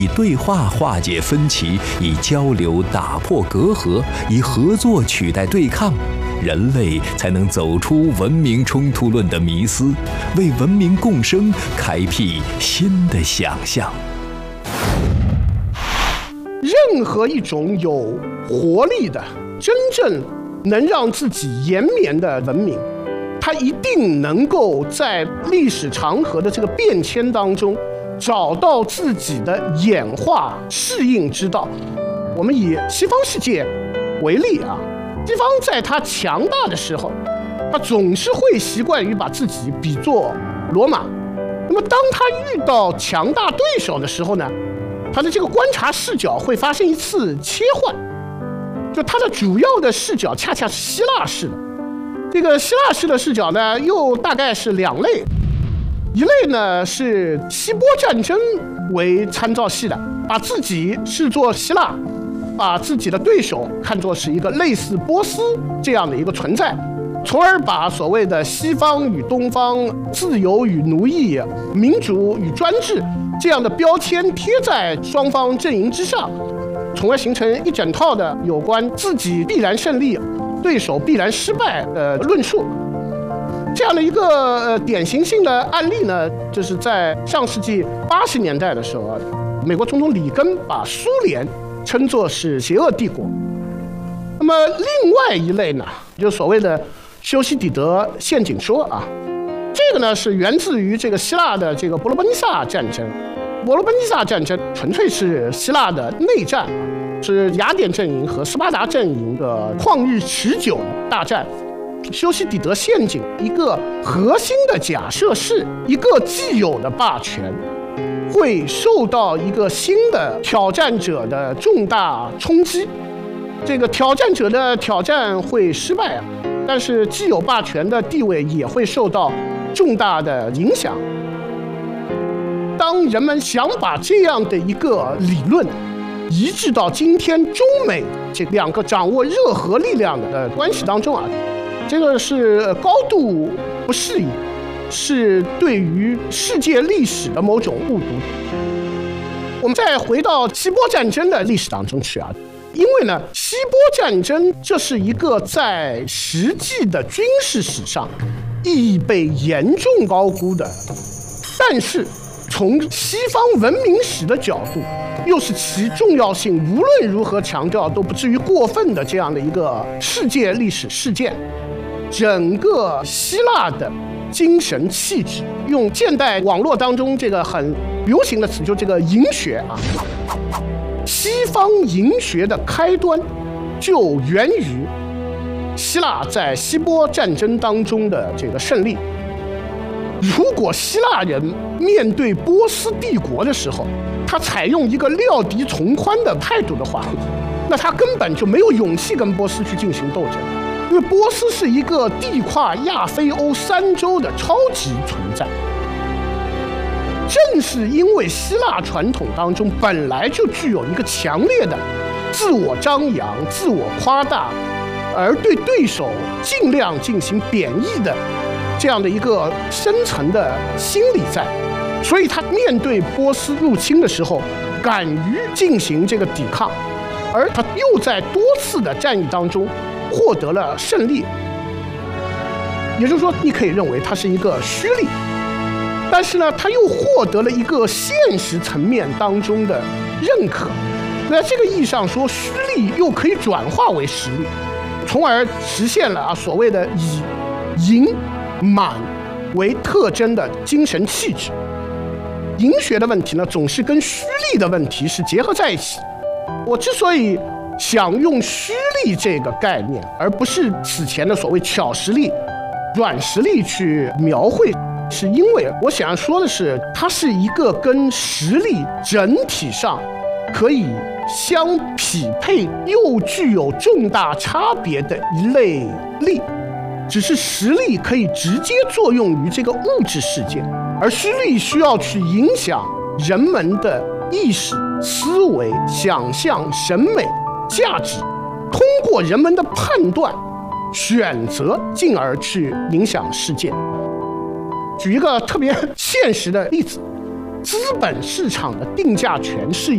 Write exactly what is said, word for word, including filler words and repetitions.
以对话化解分歧，以交流打破隔阂，以合作取代对抗，人类才能走出文明冲突论的迷思，为文明共生开辟新的想象。 任何一种有活力的、真正能让自己延绵的文明，它一定能够在历史长河的这个变迁当中找到自己的演化适应之道。我们以西方世界为例啊，西方在它强大的时候，它总是会习惯于把自己比作罗马。那么当它遇到强大对手的时候呢，它的这个观察视角会发生一次切换，就它的主要的视角恰恰是希腊式的。这个希腊式的视角呢，又大概是两类。一类呢是希波战争为参照系的，把自己视作希腊，把自己的对手看作是一个类似波斯这样的一个存在，从而把所谓的西方与东方、自由与奴役、民主与专制这样的标签贴在双方阵营之上，从而形成一整套的有关自己必然胜利、对手必然失败的论述。这样的一个呃典型性的案例呢，就是在上世纪八十年代的时候，美国总统里根把苏联称作是邪恶帝国。那么另外一类呢，就是所谓的修昔底德陷阱说啊，这个呢是源自于这个希腊的这个伯罗奔尼撒战争。伯罗奔尼撒战争纯粹是希腊的内战，是雅典阵营和斯巴达阵营的旷日持久的大战。修昔底德陷阱一个核心的假设是，一个既有的霸权会受到一个新的挑战者的重大冲击，这个挑战者的挑战会失败啊，但是既有霸权的地位也会受到重大的影响。当人们想把这样的一个理论移植到今天中美这两个掌握热核力量的关系当中啊，这个是高度不适宜，是对于世界历史的某种误读。我们再回到希波战争的历史当中去啊，因为呢，希波战争这是一个在实际的军事史上意义被严重高估的，但是从西方文明史的角度，又是其重要性无论如何强调都不至于过分的这样的一个世界历史事件。整个希腊的精神气质，用现代网络当中这个很流行的词，就这个营学啊，西方营学的开端就源于希腊在希波战争当中的这个胜利。如果希腊人面对波斯帝国的时候，他采用一个料敌从宽的态度的话，那他根本就没有勇气跟波斯去进行斗争。因为波斯是一个地跨亚非欧三洲的超级存在，正是因为希腊传统当中本来就具有一个强烈的自我张扬、自我夸大，而对对手尽量进行贬义的这样的一个深层的心理在，所以他面对波斯入侵的时候，敢于进行这个抵抗，而他又在多次的战役当中获得了胜利。也就是说，你可以认为它是一个虚力，但是呢，它又获得了一个现实层面当中的认可。那这个意义上说，虚力又可以转化为实力，从而实现了啊所谓的以盈满为特征的精神气质。营学的问题呢，总是跟虚力的问题是结合在一起。我之所以想用虚力这个概念，而不是此前的所谓巧实力、软实力去描绘，是因为我想要说的是，它是一个跟实力整体上可以相匹配又具有重大差别的一类力，只是实力可以直接作用于这个物质世界，而虚力需要去影响人们的意识、思维、想象、审美、价值，通过人们的判断、选择，进而去影响世界。举一个特别现实的例子，资本市场的定价权是